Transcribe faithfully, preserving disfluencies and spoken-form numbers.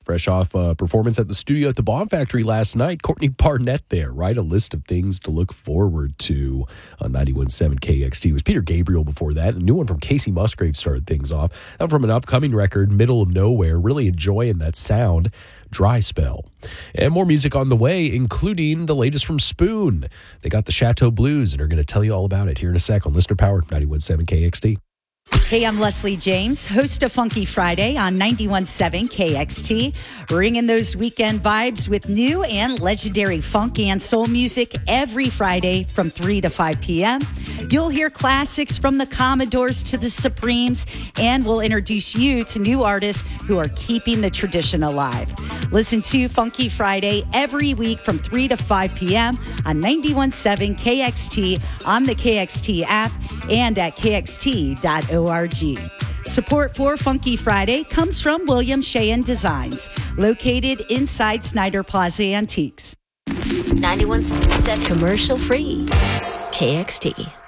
Fresh off a performance at the studio at the Bomb Factory last night, Courtney Barnett there, right? A list of things to look forward to on ninety-one point seven K X T. It was Peter Gabriel before that. A new one from Casey Musgrave started things off. That from an upcoming record, Middle of Nowhere. Really enjoying that sound. Dry Spell. And more music on the way, including the latest from Spoon. They got the Chateau Blues and are going to tell you all about it here in a sec on Listener Powered ninety-one point seven K X T. Hey, I'm Leslie James, host of Funky Friday on ninety-one point seven K X T, bringing those weekend vibes with new and legendary funk and soul music every Friday from three to five p.m. You'll hear classics from the Commodores to the Supremes, and we'll introduce you to new artists who are keeping the tradition alive. Listen to Funky Friday every week from three to five p.m. on ninety-one point seven K X T, on the K X T app, and at K X T dot org. Support for Funky Friday comes from William Sheehan Designs, located inside Snyder Plaza Antiques. ninety-one point seven commercial free K X T.